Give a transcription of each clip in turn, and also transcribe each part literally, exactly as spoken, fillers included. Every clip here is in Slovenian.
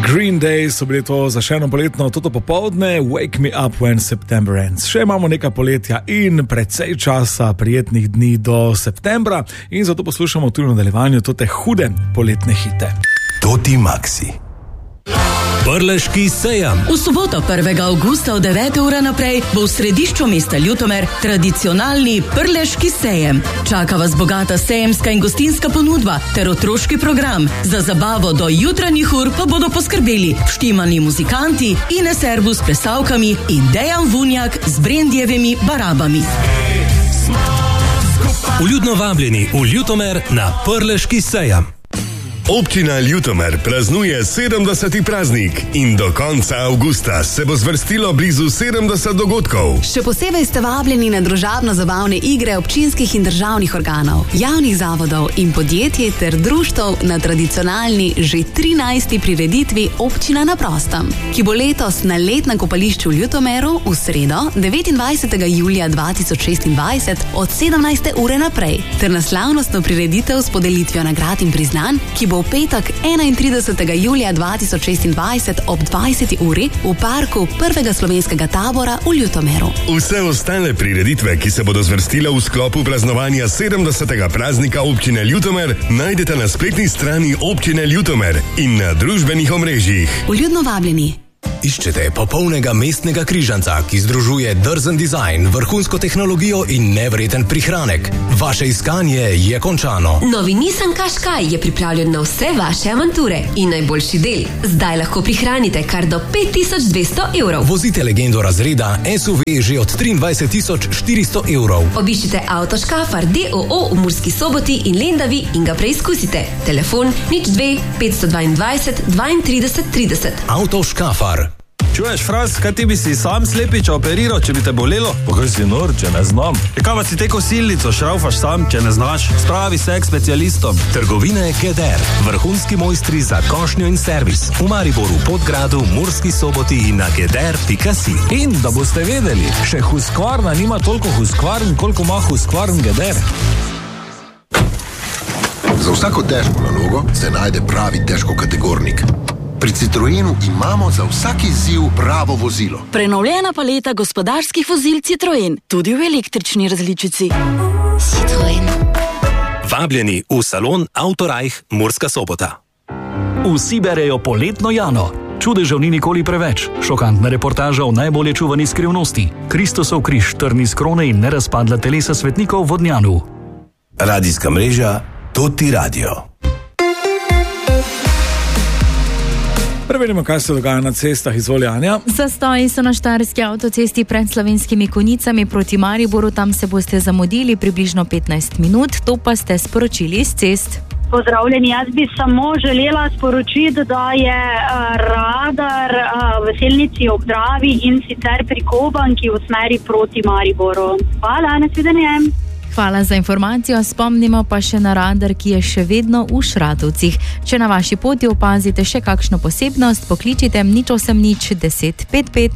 Green Day so bili to za še eno poletno toto popoldne, Wake Me Up When September Ends. Še imamo nekaj poletja in precej časa, prijetnih dni do septembra in zato poslušamo tudi v nadaljevanju tote hude poletne hite. Toti Maxi. Prleški sejem. V soboto prvega avgusta od devete ure naprej bo v središču mesta Ljutomer tradicionalni Prleški sejem. Čaka vas bogata sejemska in gostinska ponudba ter otroški program. Za zabavo do jutranjih ur pa bodo poskrbeli vštimani muzikanti Ines Erbu s plesalkami in Dejan Vunjak z Brendjevimi barabami. Vljudno vabljeni v Ljutomer na Prleški sejem. Občina Ljutomer praznuje sedemdeseti praznik in do konca avgusta se bo zvrstilo blizu sedemdeset dogodkov. Še posebej ste vabljeni na družabno-zabavne igre občinskih in državnih organov, javnih zavodov in podjetij ter društev na tradicionalni že trinajsti prireditvi Občina na prostem, ki bo letos na letnem kopališču v Ljutomeru v sredo devetindvajsetega julija dva tisoč šestindvajset od sedemnajste ure naprej ter na slavnostno prireditev s podelitvijo nagrad in priznanj, ki bo v petek enaintridesetega julija dva tisoč šestindvajset ob dvajseti uri v parku prvega slovenskega tabora v Ljutomeru. Vse ostale prireditve, ki se bodo zvrstile v sklopu praznovanja sedemdesetega praznika Občine Ljutomer, najdete na spletni strani Občine Ljutomer in na družbenih omrežjih. Vljudno vabljeni. Iščete popolnega mestnega križanca, ki združuje drzen dizajn, vrhunsko tehnologijo in nevreten prihranek. Vaše iskanje je končano. Novi Nissan Qashqai je pripravljen na vse vaše avanture in najboljši del. Zdaj lahko prihranite kar do pet tisoč dvesto evrov. Vozite legendo razreda S U V že od triindvajset tisoč štiristo evrov. Obiščite Avto Škafar D O O v Murski Soboti in Lendavi in ga preizkusite. Telefon nič dve petsto dvaindvajset dvaintrideset trideset. Avto Škafar. Čuješ, Fras, kaj ti bi si sam slepiča operiral, če bi te bolelo? Pa kaj si nor, če ne znam? Kaj pa si te kosilnico šraufaš sam, če ne znaš? Spravi se k specialistom. Trgovine Geder. Vrhunski mojstri za košnjo in servis. V Mariboru, Podgradu, Murski Soboti in na geder pika si. In da boste vedeli, še Husqvarna nima toliko Husqvarn, koliko ima Husqvarn Geder. Za vsako težko nalogo se najde pravi težkokategornik. Pri Citroenu imamo za vsak izziv pravo vozilo. Prenovljena paleta gospodarskih vozil Citroen, tudi v električni različici. Citroen. Vabljeni v salon Autorajh Murska Sobota. Vsi berejo poletno Jano. Čudežev ni nikoli preveč. Šokantna reportaža o najbolje čuvani skrivnosti. Kristosov križ, trni z krone in nerazpadla telesa svetnikov v Vodnjanu. Radijska mreža Toti Radio. Preverimo, kaj se dogaja na cestah. Izvoli, Anja. Zastoji so na štajerski avtocesti pred Slovenskimi Konjicami proti Mariboru. Tam se boste zamudili približno petnajst minut. To pa ste sporočili iz cest. Pozdravljeni, jaz bi samo želela sporočiti, da je uh, radar uh, v Selnici ob Dravi in sicer pri Kobanki v smeri proti Mariboru. Hvala, nasvidenje. Hvala za informacijo. Spomnimo pa še na radar, ki je še vedno v Šratovcih. Če na vaši poti opazite še kakšno posebnost, pokličite nič osem nič deset pet pet.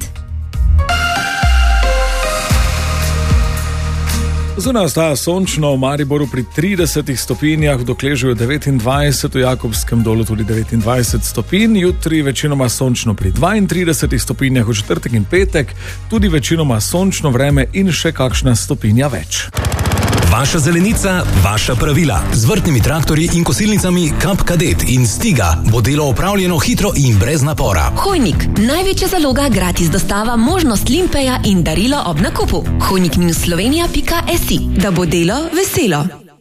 Zunaj ostaja sončno, v Mariboru pri tridesetih stopinjah, v Dokležju devetindvajset, v Jakobskem dolu tudi devetindvajset stopinj, jutri večinoma sončno pri dvaintridesetih stopinjah, v četrtek in petek tudi večinoma sončno vreme in še kakšna stopinja več. Vaša zelenica, vaša pravila. Z vrtnimi traktorji in kosilnicami Kap Kadet in Stiga bo delo opravljeno hitro in brez napora. Hojnik, največja zaloga, gratis dostava, možnost limpeja in darilo ob nakupu. hojnik slovenija pika si, da bo delo veselo.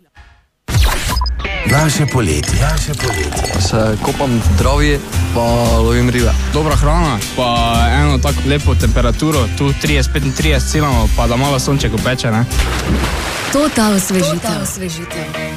Naše poletje. Naše poletje. Se kopam v Dravi, pa lovim ribe. Dobra hrana, pa eno tako lepo temperaturo, tu trideset petintrideset cilamo, pa da malo sonček opeče, ne? Total osvežitev.